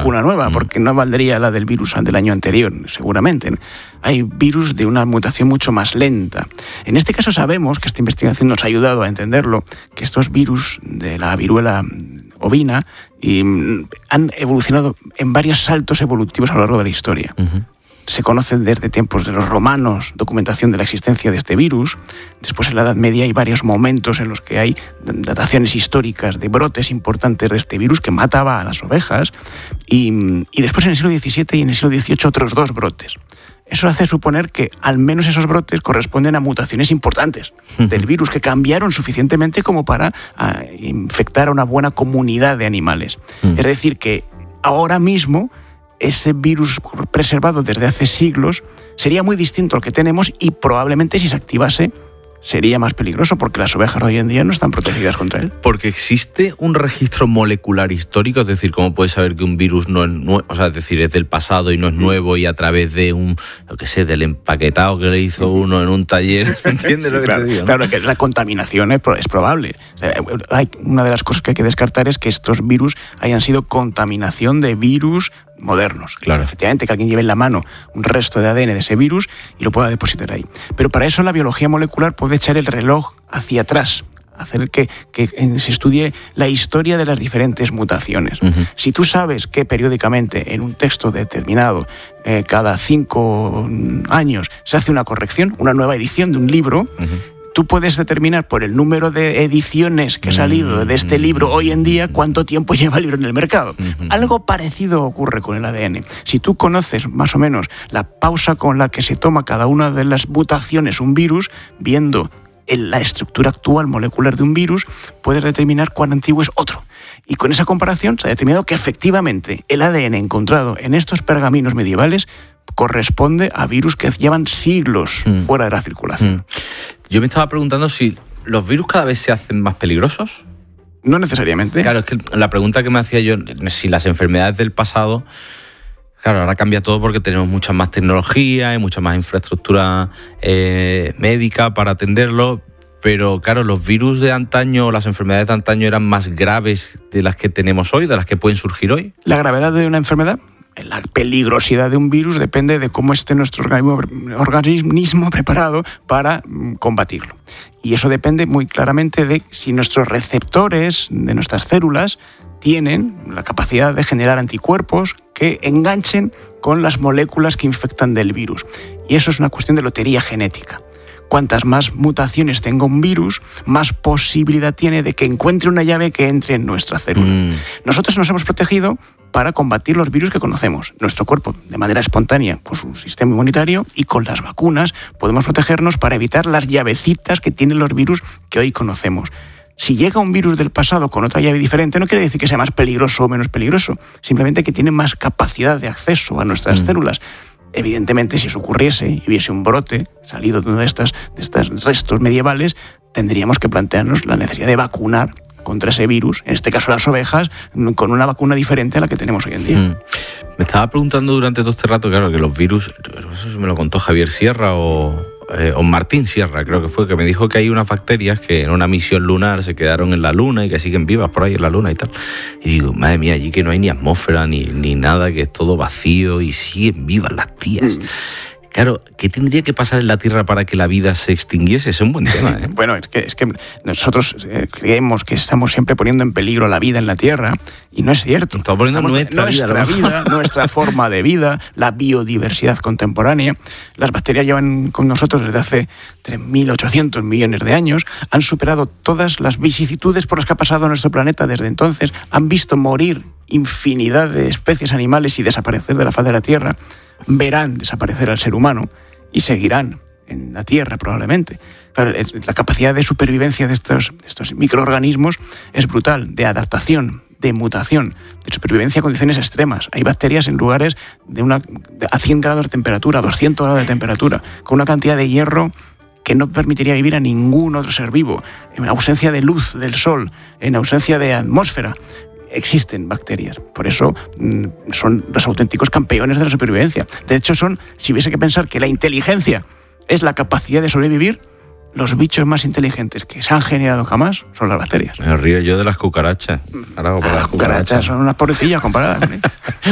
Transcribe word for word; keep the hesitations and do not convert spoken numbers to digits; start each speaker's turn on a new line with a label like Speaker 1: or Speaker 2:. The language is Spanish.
Speaker 1: vacuna nueva, mm. porque no valdría la del virus del año anterior, seguramente. Hay virus de una mutación mucho más lenta. En este caso sabemos, que esta investigación nos ha ayudado a entenderlo, que estos virus de la viruela ovina y, han evolucionado en varios saltos evolutivos a lo largo de la historia. Uh-huh. Se conoce desde tiempos de los romanos documentación de la existencia de este virus. Después, en la Edad Media, hay varios momentos en los que hay dataciones históricas de brotes importantes de este virus que mataba a las ovejas. Y, y después, en el siglo diecisiete y en el siglo dieciocho, otros dos brotes. Eso hace suponer que al menos esos brotes corresponden a mutaciones importantes del virus que cambiaron suficientemente como para a, infectar a una buena comunidad de animales. Mm. Es decir, que ahora mismo ese virus preservado desde hace siglos sería muy distinto al que tenemos y probablemente si se activase sería más peligroso porque las ovejas de hoy en día no están protegidas contra él.
Speaker 2: Porque existe un registro molecular histórico, es decir, ¿cómo puedes saber que un virus no es nuevo? O sea, es decir, es del pasado y no es nuevo y a través de un, lo que sé, del empaquetado que le hizo uno en un taller, ¿entiendes sí, lo que
Speaker 1: claro,
Speaker 2: te digo? ¿no?
Speaker 1: Claro, que la contaminación es, es probable. O sea, hay, una de las cosas que hay que descartar es que estos virus hayan sido contaminación de virus modernos.
Speaker 2: Claro.
Speaker 1: Efectivamente, que alguien lleve en la mano un resto de A D N de ese virus y lo pueda depositar ahí. Pero para eso la biología molecular puede echar el reloj hacia atrás, hacer que, que se estudie la historia de las diferentes mutaciones. Uh-huh. Si tú sabes que periódicamente en un texto determinado, eh, cada cinco años, se hace una corrección, una nueva edición de un libro, uh-huh. tú puedes determinar por el número de ediciones que ha salido de este libro hoy en día cuánto tiempo lleva el libro en el mercado. Uh-huh. Algo parecido ocurre con el A D N. Si tú conoces más o menos la pausa con la que se toma cada una de las mutaciones un virus, viendo en la estructura actual molecular de un virus, puedes determinar cuán antiguo es otro. Y con esa comparación se ha determinado que efectivamente el A D N encontrado en estos pergaminos medievales corresponde a virus que llevan siglos mm. fuera de la circulación. Mm.
Speaker 2: Yo me estaba preguntando si los virus cada vez se hacen más peligrosos.
Speaker 1: No necesariamente.
Speaker 2: Claro, es que la pregunta que me hacía yo, si las enfermedades del pasado, claro, ahora cambia todo porque tenemos mucha más tecnología y mucha más infraestructura eh, médica para atenderlo, pero claro, los virus de antaño, las enfermedades de antaño eran más graves de las que tenemos hoy, de las que pueden surgir hoy.
Speaker 1: La gravedad de una enfermedad, la peligrosidad de un virus depende de cómo esté nuestro organismo, organismo preparado para combatirlo. Y eso depende muy claramente de si nuestros receptores de nuestras células tienen la capacidad de generar anticuerpos que enganchen con las moléculas que infectan del virus. Y eso es una cuestión de lotería genética. Cuantas más mutaciones tenga un virus, más posibilidad tiene de que encuentre una llave que entre en nuestra célula. Mm. Nosotros nos hemos protegido para combatir los virus que conocemos. Nuestro cuerpo, de manera espontánea, con su sistema inmunitario, y con las vacunas podemos protegernos para evitar las llavecitas que tienen los virus que hoy conocemos. Si llega un virus del pasado con otra llave diferente, no quiere decir que sea más peligroso o menos peligroso, simplemente que tiene más capacidad de acceso a nuestras mm. células. Evidentemente, si eso ocurriese y hubiese un brote salido de uno de estos de estos restos medievales, tendríamos que plantearnos la necesidad de vacunar contra ese virus, en este caso las ovejas, con una vacuna diferente a la que tenemos hoy en día. Mm.
Speaker 2: Me estaba preguntando durante todo este rato, claro, que los virus, eso me lo contó Javier Sierra o, eh, o Martín Sierra, creo que fue, que me dijo que hay unas bacterias que en una misión lunar se quedaron en la luna y que siguen vivas por ahí en la luna y tal. Y digo, madre mía, allí que no hay ni atmósfera ni, ni nada, que es todo vacío y siguen vivas las tías. Mm. Claro, ¿qué tendría que pasar en la Tierra para que la vida se extinguiese? Es un buen tema, ¿eh?
Speaker 1: Bueno, es que, es que nosotros eh, creemos que estamos siempre poniendo en peligro la vida en la Tierra y no es cierto.
Speaker 2: Estamos poniendo estamos, nuestra,
Speaker 1: nuestra vida, vida nuestra forma de vida, la biodiversidad contemporánea. Las bacterias llevan con nosotros desde hace tres mil ochocientos millones de años, han superado todas las vicisitudes por las que ha pasado nuestro planeta desde entonces, han visto morir infinidad de especies animales y desaparecer de la faz de la Tierra. Verán desaparecer al ser humano y seguirán en la Tierra probablemente. Claro, la capacidad de supervivencia de estos, estos microorganismos es brutal, de adaptación, de mutación, de supervivencia a condiciones extremas. Hay bacterias en lugares de una, de, a cien grados de temperatura, doscientos grados de temperatura, con una cantidad de hierro que no permitiría vivir a ningún otro ser vivo, en ausencia de luz del sol, en ausencia de atmósfera. Existen bacterias, por eso mmm, son los auténticos campeones de la supervivencia. De hecho, son, si hubiese que pensar que la inteligencia es la capacidad de sobrevivir, los bichos más inteligentes que se han generado jamás son las bacterias.
Speaker 2: Me río yo de las cucarachas.
Speaker 1: Ahora, las, las cucarachas, cucarachas son unas pobrecillas comparadas con ellas.